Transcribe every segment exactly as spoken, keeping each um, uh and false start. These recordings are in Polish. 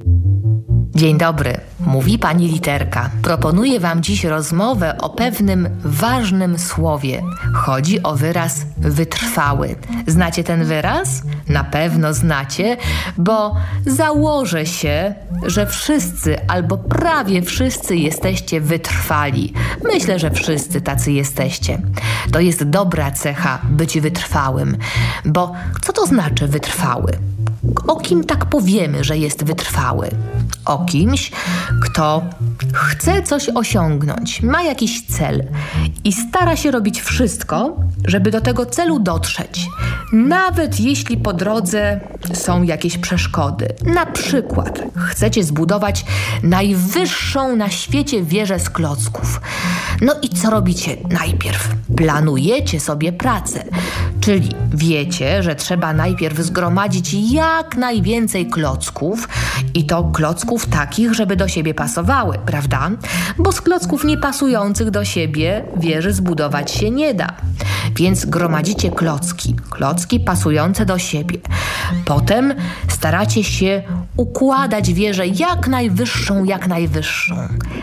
Dzień dobry, mówi pani Literka. Proponuję wam dziś rozmowę o pewnym ważnym słowie. Chodzi o wyraz wytrwały. Znacie ten wyraz? Na pewno znacie, bo założę się, że wszyscy albo prawie wszyscy jesteście wytrwali. Myślę, że wszyscy tacy jesteście. To jest dobra cecha być wytrwałym, bo co to znaczy wytrwały? O kim tak powiemy, że jest wytrwały? O kimś, kto chce coś osiągnąć, ma jakiś cel i stara się robić wszystko, żeby do tego celu dotrzeć. Nawet jeśli po drodze są jakieś przeszkody. Na przykład chcecie zbudować najwyższą na świecie wieżę z klocków. No i co robicie najpierw? Planujecie sobie pracę, czyli wiecie, że trzeba najpierw zgromadzić jak najwięcej klocków i to klocków takich, żeby do siebie pasowały, prawda? Bo z klocków niepasujących do siebie wieży zbudować się nie da. Więc gromadzicie klocki, klocki pasujące do siebie. Potem staracie się układać wieżę jak najwyższą, jak najwyższą.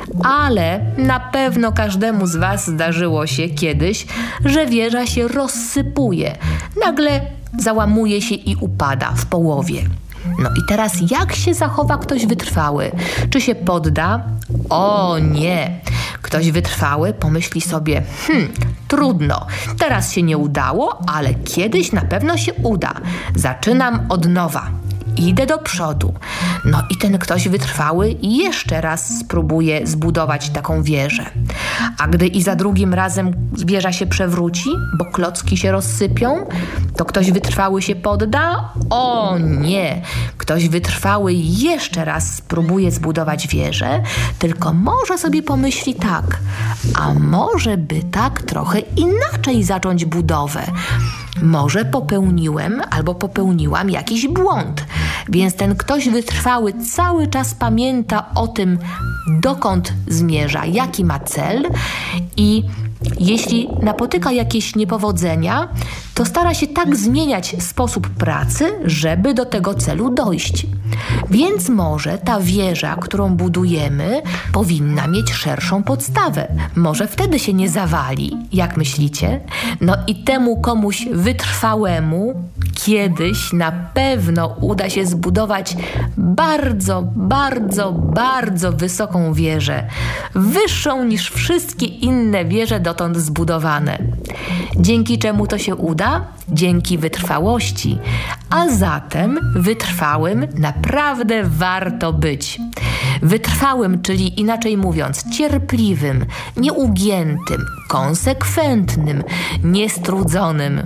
Ale na pewno każdemu z was zdarzyło się kiedyś, że wieża się rozsypuje. Nagle załamuje się i upada w połowie. No i teraz jak się zachowa ktoś wytrwały? Czy się podda? O nie! Ktoś wytrwały pomyśli sobie, hmm, trudno, teraz się nie udało, ale kiedyś na pewno się uda. Zaczynam od nowa. Idę do przodu. No i ten ktoś wytrwały jeszcze raz spróbuje zbudować taką wieżę. A gdy i za drugim razem wieża się przewróci, bo klocki się rozsypią, to ktoś wytrwały się podda? O nie! Ktoś wytrwały jeszcze raz spróbuje zbudować wieżę, tylko może sobie pomyśli tak, a może by tak trochę inaczej zacząć budowę. Może popełniłem albo popełniłam jakiś błąd. Więc ten ktoś wytrwały cały czas pamięta o tym, dokąd zmierza, jaki ma cel i jeśli napotyka jakieś niepowodzenia, to stara się tak zmieniać sposób pracy, żeby do tego celu dojść. Więc może ta wieża, którą budujemy, powinna mieć szerszą podstawę. Może wtedy się nie zawali. Jak myślicie? No i temu komuś wytrwałemu kiedyś na pewno uda się zbudować bardzo, bardzo, bardzo wysoką wieżę. Wyższą niż wszystkie inne wieże dotąd zbudowane. Dzięki czemu to się uda? Dzięki wytrwałości. A zatem wytrwałym naprawdę warto być. Wytrwałym, czyli inaczej mówiąc, cierpliwym, nieugiętym, konsekwentnym, niestrudzonym.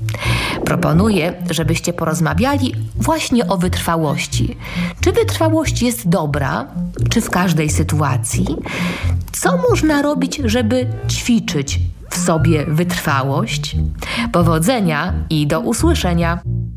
Proponuję, żebyście porozmawiali właśnie o wytrwałości. Czy wytrwałość jest dobra? Czy w każdej sytuacji? Co można robić, żeby ćwiczyć w sobie wytrwałość? Powodzenia i do usłyszenia!